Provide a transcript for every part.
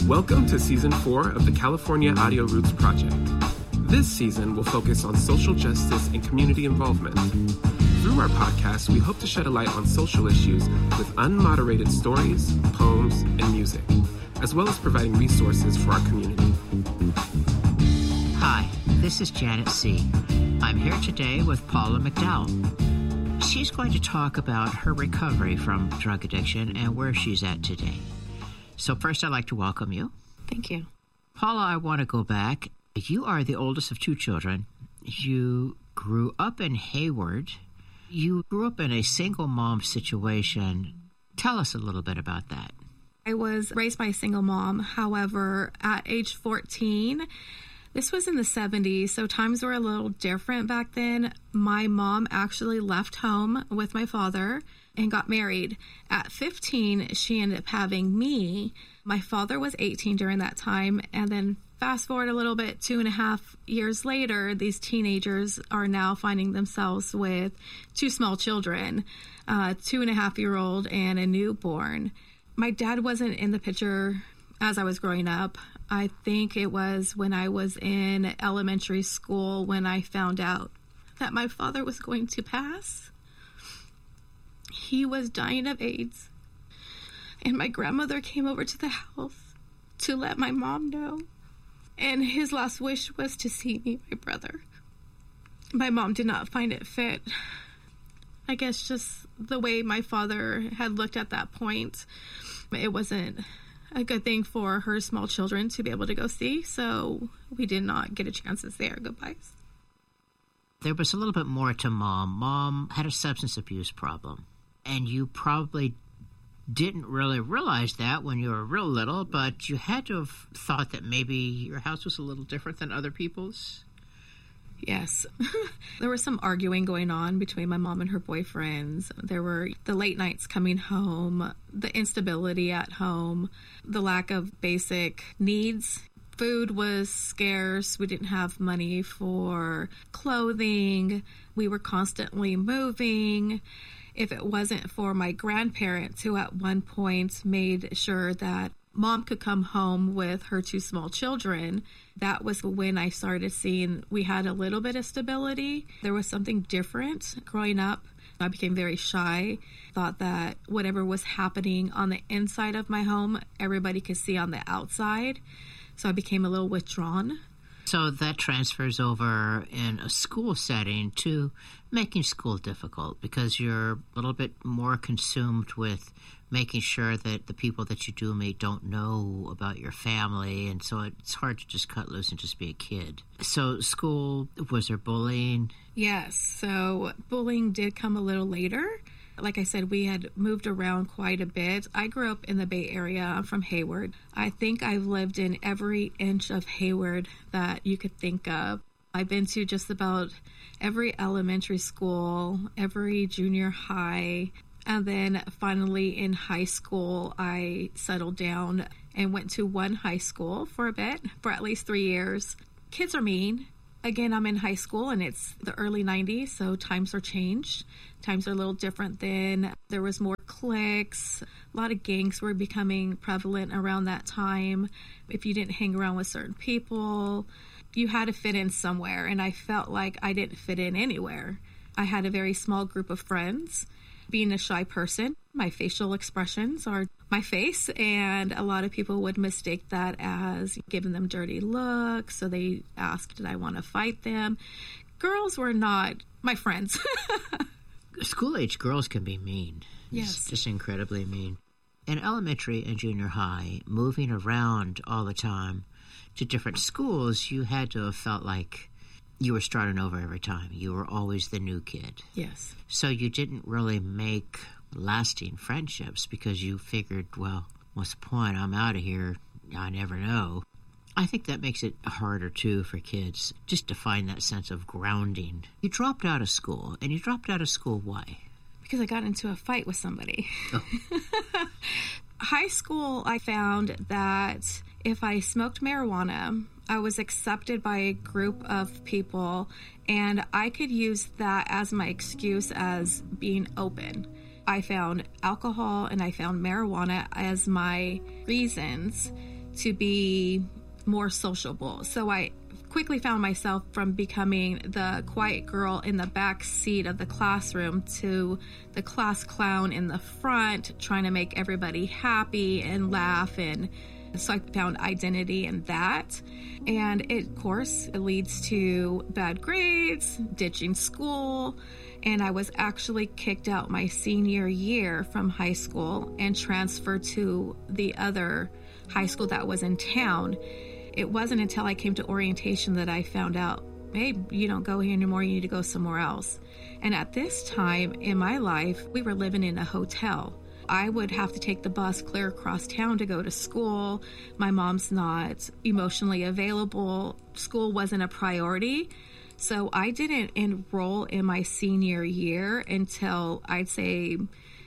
Welcome to Season 4 of the California Audio Roots Project. This season will focus on social justice and community involvement. Through our podcast, we hope to shed a light on social issues with unmoderated stories, poems, and music, as well as providing resources for our community. Hi, this is Janet C. I'm here today with Paula McDowell. She's going to talk about her recovery from drug addiction and where she's at today. So first, I'd like to welcome you. Thank you. Paula, I want to go back. You are the oldest of two children. You grew up in Hayward. You grew up in a single mom situation. Tell us a little bit about that. I was raised by a single mom. However, at age 14, this was in the 70s, so times were a little different back then. My mom actually left home with my father and got married. At 15, she ended up having me. My father was 18 during that time, and then fast forward a little bit, 2.5 years later, these teenagers are now finding themselves with two small children, a 2.5-year-old and a newborn. My dad wasn't in the picture as I was growing up. I think it was when I was in elementary school when I found out that my father was going to pass. He was dying of AIDS, and my grandmother came over to the house to let my mom know, and his last wish was to see me, my brother. My mom did not find it fit. I guess just the way my father had looked at that point, it wasn't a good thing for her small children to be able to go see, so we did not get a chance to say our goodbyes. There was a little bit more to Mom. Mom had a substance abuse problem, and you probably didn't really realize that when you were real little, but you had to have thought that maybe your house was a little different than other people's. Yes. There was some arguing going on between my mom and her boyfriends. There were the late nights coming home, the instability at home, the lack of basic needs. Food was scarce. We didn't have money for clothing. We were constantly moving. If it wasn't for my grandparents, who at one point made sure that Mom could come home with her two small children, that was when I started seeing we had a little bit of stability. There was something different growing up. I became very shy, thought that whatever was happening on the inside of my home, everybody could see on the outside. So I became a little withdrawn. So that transfers over in a school setting to making school difficult because you're a little bit more consumed with making sure that the people that you do meet don't know about your family, and so it's hard to just cut loose and just be a kid. So school, was there bullying? Yes, so bullying did come a little later. Like I said, we had moved around quite a bit. I grew up in the Bay Area. I'm from Hayward. I think I've lived in every inch of Hayward that you could think of. I've been to just about every elementary school, every junior high, and then finally in high school, I settled down and went to one high school for a bit, for at least 3 years. Kids are mean. Again, I'm in high school, and it's the early 90s, so times are changed. Times are a little different then. There was more cliques. A lot of gangs were becoming prevalent around that time. If you didn't hang around with certain people, you had to fit in somewhere, and I felt like I didn't fit in anywhere. I had a very small group of friends. Being a shy person, my facial expressions are my face, and a lot of people would mistake that as giving them dirty looks, so they asked, did I want to fight them? Girls were not my friends. School-age girls can be mean. Yes. Just incredibly mean. In elementary and junior high, moving around all the time to different schools, you had to have felt like you were starting over every time. You were always the new kid. Yes. So you didn't really make lasting friendships because you figured, well, what's the point? I'm out of here. I never know. I think that makes it harder, too, for kids, just to find that sense of grounding. You dropped out of school, and you dropped out of school why? Because I got into a fight with somebody. Oh. High school, I found that if I smoked marijuana, I was accepted by a group of people, and I could use that as my excuse as being open. I found alcohol and I found marijuana as my reasons to be more sociable. So I quickly found myself from becoming the quiet girl in the back seat of the classroom to the class clown in the front, trying to make everybody happy and laugh. And so I found identity in that. And it, of course, it leads to bad grades, ditching school. And I was actually kicked out my senior year from high school and transferred to the other high school that was in town. It wasn't until I came to orientation that I found out, hey, you don't go here anymore, you need to go somewhere else. And at this time in my life, we were living in a hotel. I would have to take the bus clear across town to go to school. My mom's not emotionally available. School wasn't a priority. So I didn't enroll in my senior year until I'd say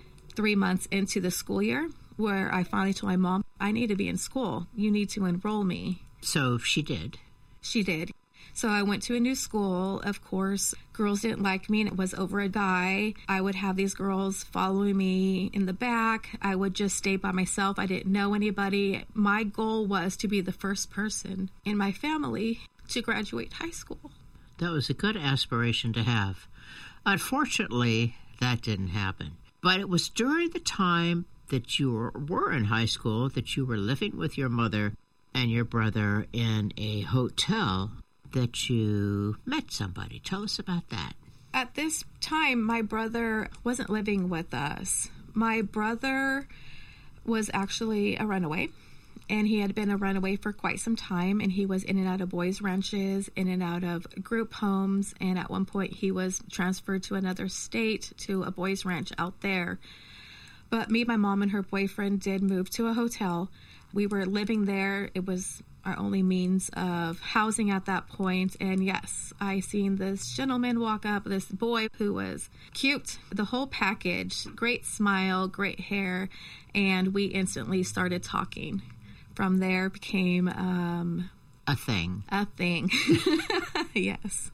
3 months into the school year, where I finally told my mom, I need to be in school. You need to enroll me. So she did. She did. So I went to a new school. Of course, girls didn't like me, and it was over a guy. I would have these girls following me in the back. I would just stay by myself. I didn't know anybody. My goal was to be the first person in my family to graduate high school. That was a good aspiration to have. Unfortunately, that didn't happen. But it was during the time that you were in high school that you were living with your mother and your brother in a hotel that you met somebody. Tell us about that. At this time, my brother wasn't living with us. My brother was actually a runaway, and he had been a runaway for quite some time, and he was in and out of boys' ranches, in and out of group homes, and at one point he was transferred to another state to a boys' ranch out there. But me, my mom, and her boyfriend did move to a hotel. We were living there. It was our only means of housing at that point. And yes, I seen this gentleman walk up, this boy who was cute, the whole package, great smile, great hair, and we instantly started talking. From there became a thing. A thing. Yes.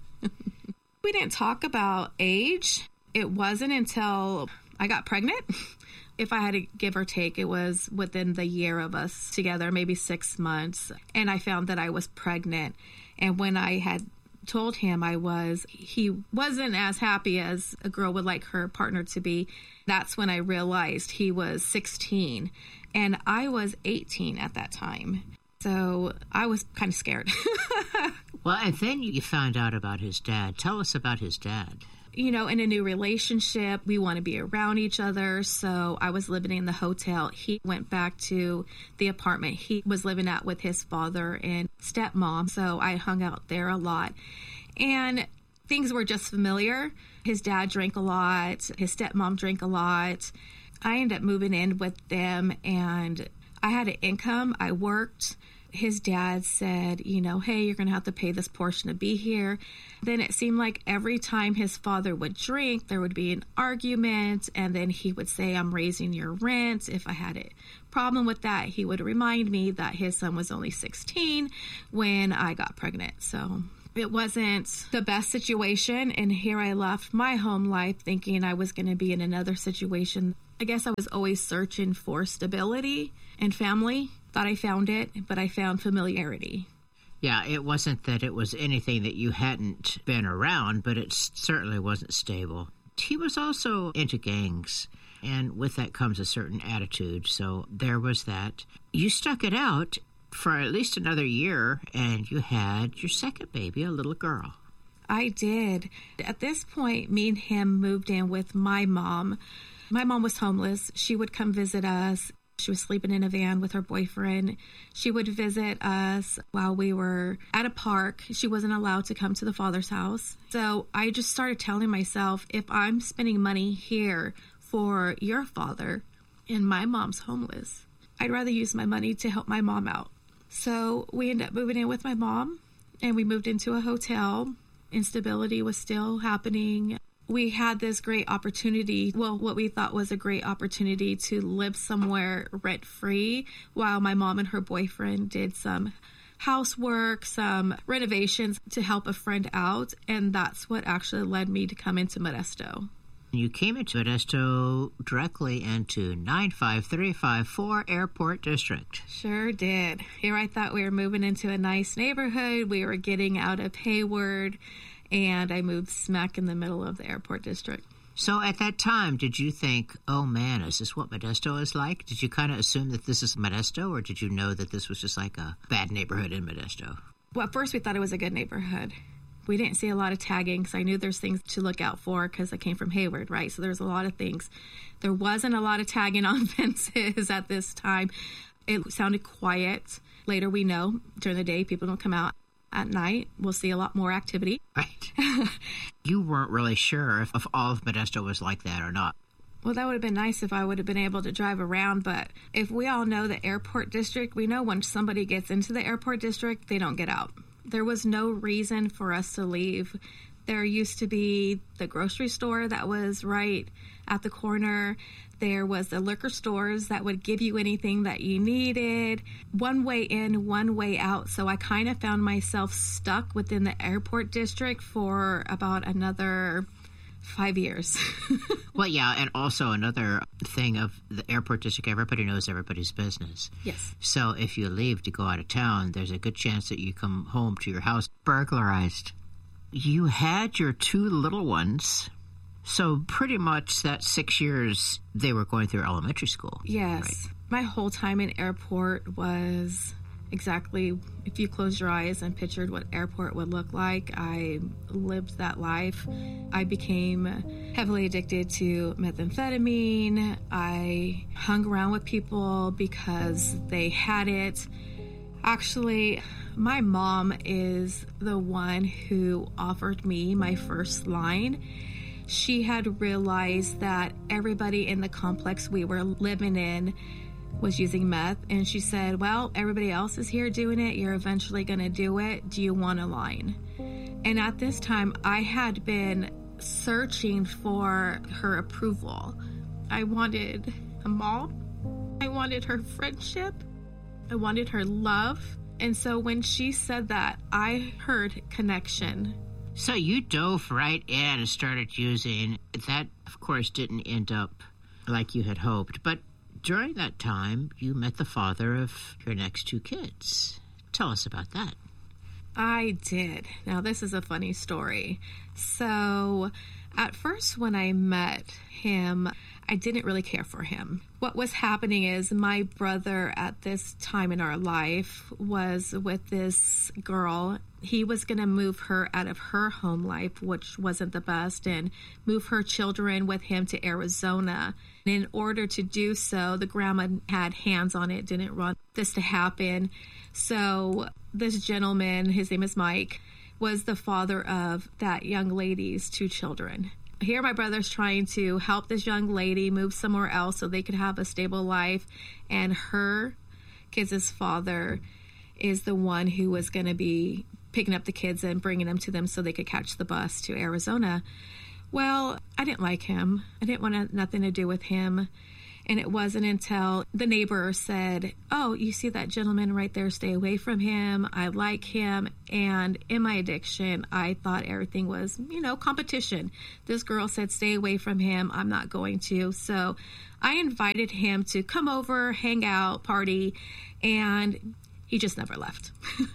We didn't talk about age. It wasn't until I got pregnant. If I had to give or take, it was within the year of us together, maybe 6 months. And I found that I was pregnant. And when I had told him he wasn't as happy as a girl would like her partner to be. That's when I realized he was 16 and I was 18 at that time. So I was kind of scared. Well, and then you found out about his dad. Tell us about his dad. You know, in a new relationship, we want to be around each other. So I was living in the hotel. He went back to the apartment he was living at with his father and stepmom. So I hung out there a lot. And things were just familiar. His dad drank a lot. His stepmom drank a lot. I ended up moving in with them, and I had an income. I worked. His dad said, you know, hey, you're going to have to pay this portion to be here. Then it seemed like every time his father would drink, there would be an argument. And then he would say, I'm raising your rent. If I had a problem with that, he would remind me that his son was only 16 when I got pregnant. So it wasn't the best situation. And here I left my home life thinking I was going to be in another situation. I guess I was always searching for stability and family. Thought I found it, but I found familiarity. Yeah, it wasn't that it was anything that you hadn't been around, but it certainly wasn't stable. He was also into gangs, and with that comes a certain attitude, so there was that. You stuck it out for at least another year, and you had your second baby, a little girl. I did. At this point, me and him moved in with my mom. My mom was homeless. She would come visit us. She was sleeping in a van with her boyfriend. She would visit us while we were at a park. She wasn't allowed to come to the father's house. So I just started telling myself, if I'm spending money here for your father and my mom's homeless, I'd rather use my money to help my mom out. So we ended up moving in with my mom, and we moved into a hotel. Instability was still happening. We had this great opportunity, well, what we thought was a great opportunity to live somewhere rent-free while my mom and her boyfriend did some housework, some renovations to help a friend out. And that's what actually led me to come into Modesto. You came into Modesto directly into 95354 Airport District. Sure did. Here I thought we were moving into a nice neighborhood. We were getting out of Hayward, and I moved smack in the middle of the Airport District. So at that time, did you think, oh man, is this what Modesto is like? Did you kind of assume that this is Modesto, or did you know that this was just like a bad neighborhood in Modesto? Well, at first we thought it was a good neighborhood. We didn't see a lot of tagging because I knew there's things to look out for because I came from Hayward, right? So there's a lot of things. There wasn't a lot of tagging on fences at this time. It sounded quiet. Later we know during the day people don't come out. At night, we'll see a lot more activity. Right. You weren't really sure if all of Modesto was like that or not. Well, that would have been nice if I would have been able to drive around, but if we all know the Airport District, we know when somebody gets into the Airport District, they don't get out. There was no reason for us to leave. There used to be the grocery store that was right at the corner. There was the liquor stores that would give you anything that you needed. One way in, one way out. So I kind of found myself stuck within the Airport District for about another 5 years. Well, yeah, and also another thing of the Airport District, everybody knows everybody's business. Yes. So if you leave to go out of town, there's a good chance that you come home to your house burglarized. You had your 2 little ones. So pretty much that 6 years they were going through elementary school. Yes. Right? My whole time in airport was exactly, if you closed your eyes and pictured what airport would look like, I lived that life. I became heavily addicted to methamphetamine. I hung around with people because they had it. Actually, my mom is the one who offered me my first line. She had realized that everybody in the complex we were living in was using meth, and she said, well, everybody else is here doing it. You're eventually going to do it. Do you want a line? And at this time, I had been searching for her approval. I wanted a mom. I wanted her friendship. I wanted her love. And so when she said that, I heard connection. So you dove right in and started using. That, of course, didn't end up like you had hoped. But during that time, you met the father of your next 2 kids. Tell us about that. I did. Now, this is a funny story. So, at first, when I met him, I didn't really care for him. What was happening is my brother at this time in our life was with this girl. He was going to move her out of her home life, which wasn't the best, and move her children with him to Arizona. And in order to do so, the grandma had hands on it, didn't want this to happen. So this gentleman, his name is Mike, was the father of that young lady's 2 children. Here my brother's trying to help this young lady move somewhere else so they could have a stable life, and her kids' father is the one who was going to be picking up the kids and bringing them to them so they could catch the bus to Arizona. Well, I didn't like him. I didn't want nothing to do with him. And it wasn't until the neighbor said, oh, you see that gentleman right there? Stay away from him. I like him. And in my addiction, I thought everything was, competition. This girl said, stay away from him. I'm not going to. So I invited him to come over, hang out, party, and he just never left.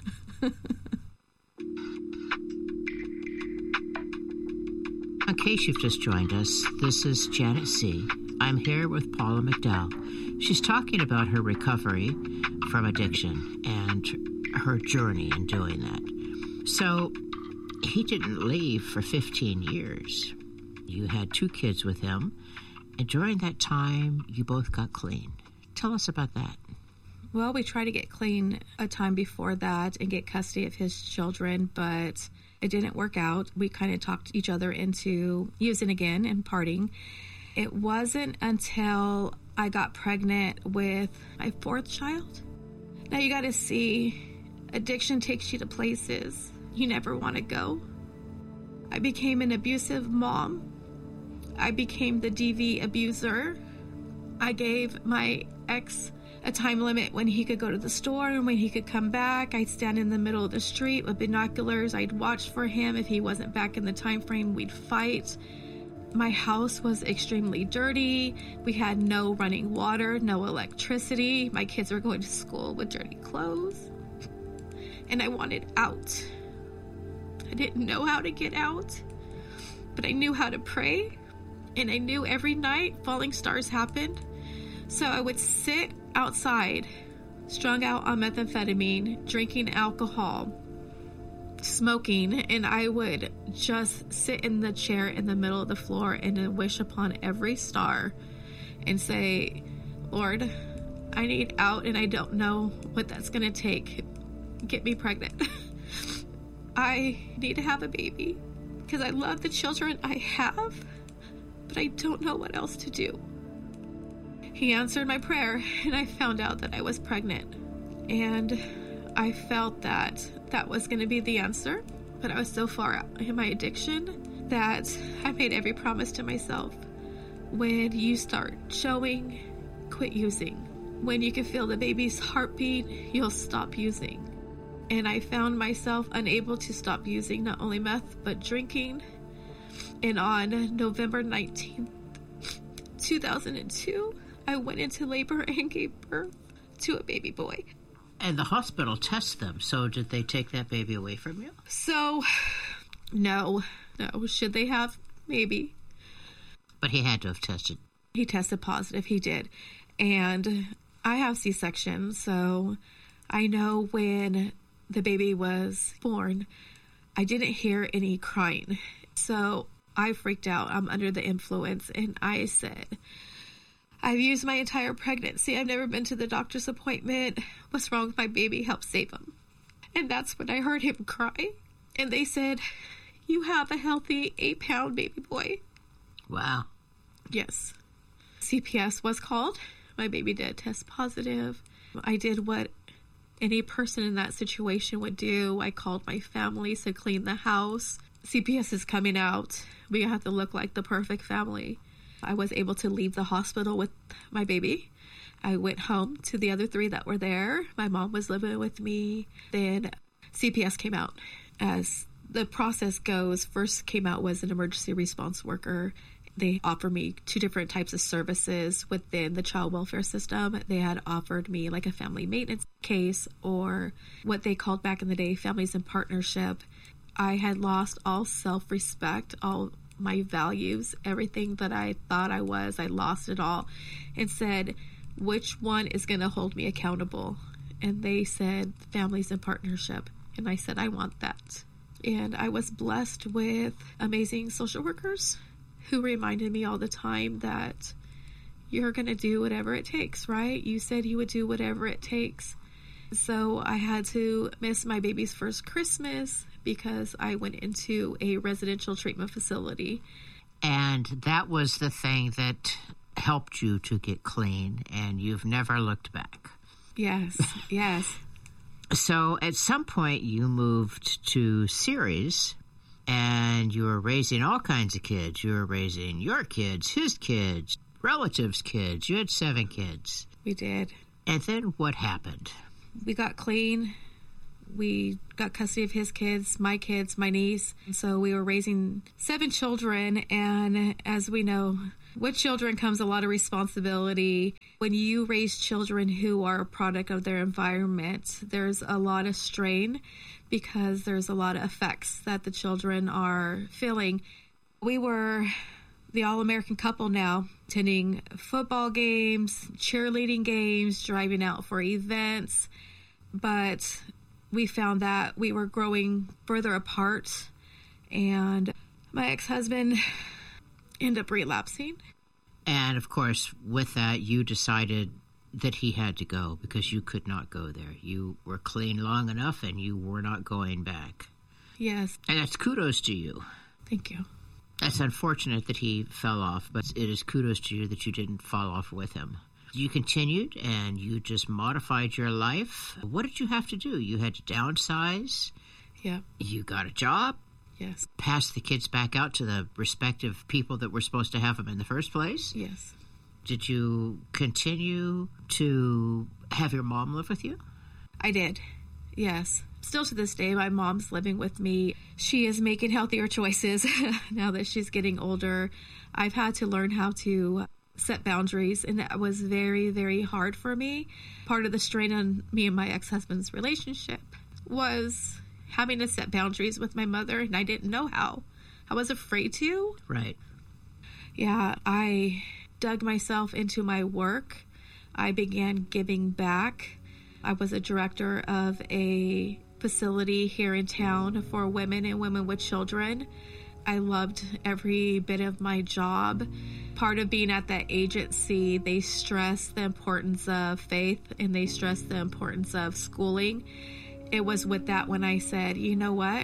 In case you've just joined us, this is Janet C. I'm here with Paula McDowell. She's talking about her recovery from addiction and her journey in doing that. So, he didn't leave for 15 years. You had 2 kids with him, and during that time, you both got clean. Tell us about that. Well, we tried to get clean a time before that and get custody of his children, but it didn't work out. We kind of talked each other into using again and partying. It wasn't until I got pregnant with my 4th child. Now you got to see, addiction takes you to places you never want to go. I became an abusive mom. I became the DV abuser. I gave my ex a time limit when he could go to the store and when he could come back. I'd stand in the middle of the street with binoculars. I'd watch for him. If he wasn't back in the time frame, we'd fight. My house was extremely dirty. We had no running water, no electricity. My kids were going to school with dirty clothes. And I wanted out. I didn't know how to get out, but I knew how to pray. And I knew every night falling stars happened. So I would sit outside, strung out on methamphetamine, drinking alcohol, smoking, and I would just sit in the chair in the middle of the floor and wish upon every star and say, Lord, I need out and I don't know what that's going to take. Get me pregnant. I need to have a baby because I love the children I have, but I don't know what else to do. He answered my prayer and I found out that I was pregnant, and I felt that was going to be the answer, but I was so far out in my addiction that I made every promise to myself. When you start showing, quit using. When you can feel the baby's heartbeat, you'll stop using. And I found myself unable to stop using not only meth, but drinking. And on November 19th, 2002, I went into labor and gave birth to a baby boy. And the hospital tests them, so did they take that baby away from you? So, no. Should they have? Maybe. But he had to have tested. He tested positive, he did. And I have C-section, so I know when the baby was born, I didn't hear any crying. So I freaked out. I'm under the influence, and I said, I've used my entire pregnancy. I've never been to the doctor's appointment. What's wrong with my baby? Help save him. And that's when I heard him cry. And they said, you have a healthy 8-pound baby boy. Wow. Yes. CPS was called. My baby did test positive. I did what any person in that situation would do. I called my family to clean the house. CPS is coming out. We have to look like the perfect family. I was able to leave the hospital with my baby. I went home to the other 3 that were there. My mom was living with me. Then CPS came out. As the process goes, first came out was an emergency response worker. They offered me 2 different types of services within the child welfare system. They had offered me like a family maintenance case, or what they called back in the day, families in partnership. I had lost all self-respect, all my values, everything that I thought I was. I lost it all and said, which one is going to hold me accountable? And they said, families in partnership. And I said, I want that. And I was blessed with amazing social workers who reminded me all the time that you're going to do whatever it takes, right? You said you would do whatever it takes. So I had to miss my baby's first Christmas because I went into a residential treatment facility. And that was the thing that helped you to get clean, and you've never looked back. Yes, yes. So at some point you moved to Ceres, and you were raising all kinds of kids. You were raising your kids, his kids, relatives' kids. You had 7 kids. We did. And then what happened? We got clean. We got custody of his kids, my niece. And so we were raising 7 children. And as we know, with children comes a lot of responsibility. When you raise children who are a product of their environment, there's a lot of strain because there's a lot of effects that the children are feeling. We were the all-American couple now, attending football games, cheerleading games, driving out for events. But we found that we were growing further apart, and my ex-husband ended up relapsing. And, of course, with that, you decided that he had to go because you could not go there. You were clean long enough, and you were not going back. Yes. And that's kudos to you. Thank you. That's unfortunate that he fell off, but it is kudos to you that you didn't fall off with him. You continued, and you just modified your life. What did you have to do? You had to downsize. Yeah. You got a job. Yes. Pass the kids back out to the respective people that were supposed to have them in the first place. Yes. Did you continue to have your mom live with you? I did. Yes. Still to this day, my mom's living with me. She is making healthier choices now that she's getting older. I've had to learn how to set boundaries, and it was very, very hard for me. Part of the strain on me and my ex-husband's relationship was having to set boundaries with my mother, and I didn't know how. I was afraid to. Right. Yeah, I dug myself into my work. I began giving back. I was a director of a facility here in town for women and women with children. I loved every bit of my job. Part of being at that agency, they stress the importance of faith and they stress the importance of schooling. It was with that when I said, you know what?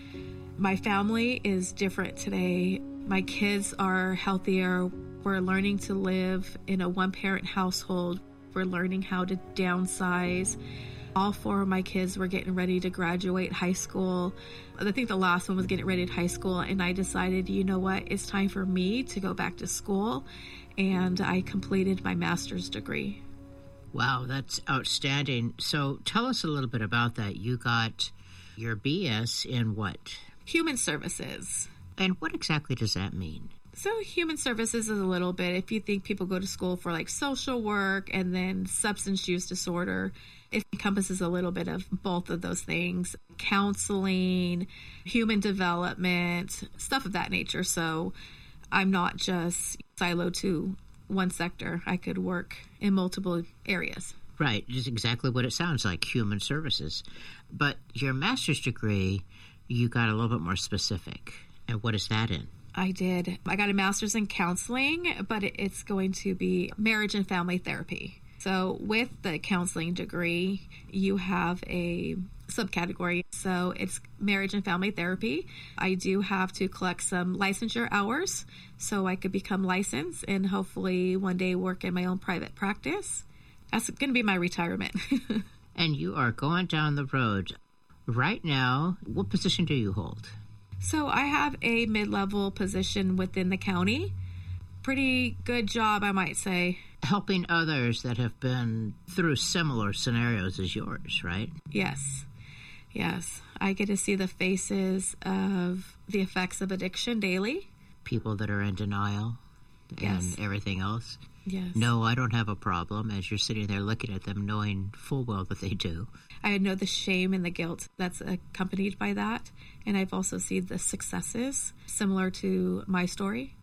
My family is different today. My kids are healthier. We're learning to live in a one-parent household. We're learning how to downsize. All 4 of my kids were getting ready to graduate high school. I think the last one was getting ready to high school, and I decided, you know what, it's time for me to go back to school, and I completed my master's degree. Wow, that's outstanding. So tell us a little bit about that. You got your BS in what? Human services. And what exactly does that mean? So human services is a little bit, if you think people go to school for like social work and then substance use disorder, it encompasses a little bit of both of those things. Counseling, human development, stuff of that nature. So I'm not just siloed to one sector. I could work in multiple areas. Right, just exactly what it sounds like, human services. But your master's degree, you got a little bit more specific. And what is that in? I did. I got a master's in counseling, but it's going to be marriage and family therapy. So with the counseling degree, you have a subcategory. So it's marriage and family therapy. I do have to collect some licensure hours so I could become licensed and hopefully one day work in my own private practice. That's going to be my retirement. And you are going down the road. Right now, what position do you hold? So I have a mid-level position within the county. Pretty good job, I might say. Helping others that have been through similar scenarios as yours, right? Yes. Yes. I get to see the faces of the effects of addiction daily. People that are in denial and everything else. Yes. No, I don't have a problem, as you're sitting there looking at them knowing full well that they do. I know the shame and the guilt that's accompanied by that. And I've also seen the successes similar to my story.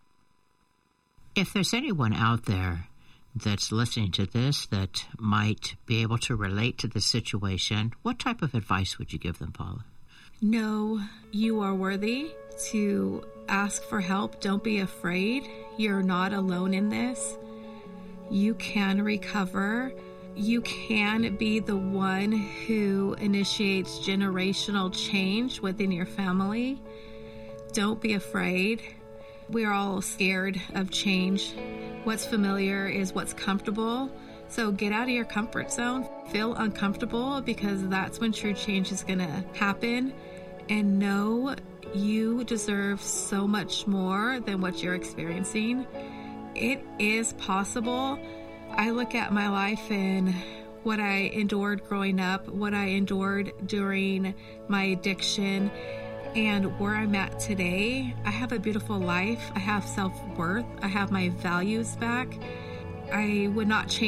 If there's anyone out there that's listening to this that might be able to relate to the situation, what type of advice would you give them, Paula? Know you are worthy to ask for help. Don't be afraid. You're not alone in this. You can recover. You can be the one who initiates generational change within your family. Don't be afraid. We're all scared of change. What's familiar is what's comfortable. So get out of your comfort zone. Feel uncomfortable because that's when true change is going to happen. And know you deserve so much more than what you're experiencing. It is possible. I look at my life and what I endured growing up, what I endured during my addiction, and where I'm at today. I have a beautiful life. I have self-worth. I have my values back. I would not change